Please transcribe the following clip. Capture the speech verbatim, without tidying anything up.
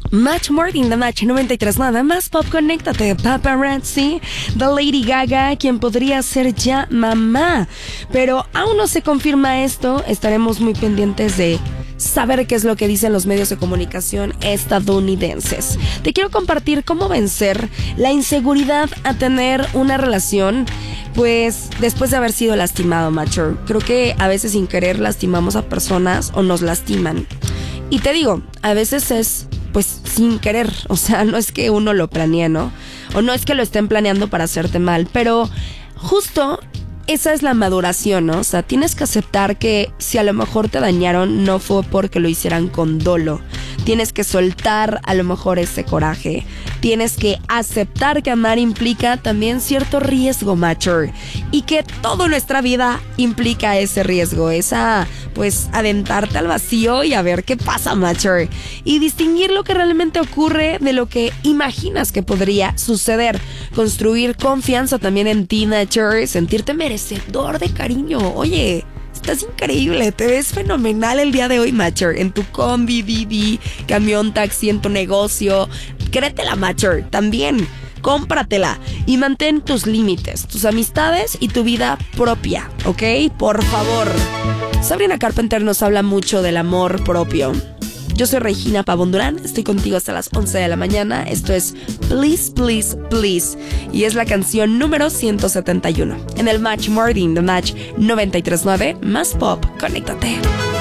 Match Morning, The Match noventa y tres, nada más pop, conéctate. Paparazzi, de Lady Gaga, quien podría ser ya mamá. Pero aún no se confirma esto, estaremos muy pendientes de saber qué es lo que dicen los medios de comunicación estadounidenses. Te quiero compartir cómo vencer la inseguridad a tener una relación, pues después de haber sido lastimado, macho. Creo que a veces sin querer lastimamos a personas o nos lastiman. Y te digo, a veces es pues sin querer, o sea, no es que uno lo planee, ¿no? O no es que lo estén planeando para hacerte mal, pero justo esa es la maduración, ¿no? O sea, tienes que aceptar que si a lo mejor te dañaron, no fue porque lo hicieran con dolo. Tienes que soltar a lo mejor ese coraje. Tienes que aceptar que amar implica también cierto riesgo, macho. Y que toda nuestra vida implica ese riesgo. Esa, pues, aventarte al vacío y a ver qué pasa, macho. Y distinguir lo que realmente ocurre de lo que imaginas que podría suceder. Construir confianza también en ti, macho. Sentirte merecedor de cariño. Oye, estás increíble, te ves fenomenal el día de hoy, macho. En tu combi, Didi, camión, taxi, en tu negocio. Créetela, macho, también. Cómpratela y mantén tus límites, tus amistades y tu vida propia, ¿ok? Por favor. Sabrina Carpenter nos habla mucho del amor propio. Yo soy Regina Pavón Durán, estoy contigo hasta las once de la mañana. Esto es Please, Please, Please. Y es la canción número ciento setenta y uno. En el Match Morning, The Match noventa y tres punto nueve, más pop, conéctate.